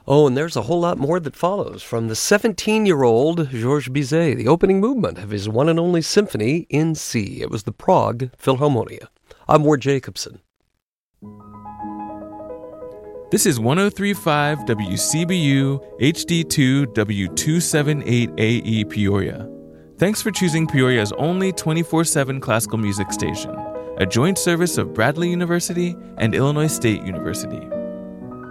Oh, and there's a whole lot more that follows from the 17-year-old Georges Bizet, the opening movement of his one and only symphony in C. It was the Prague Philharmonia. I'm Ward Jacobson. This is 103.5 WCBU HD2 W278AE Peoria. Thanks for choosing Peoria's only 24/7 classical music station, a joint service of Bradley University and Illinois State University.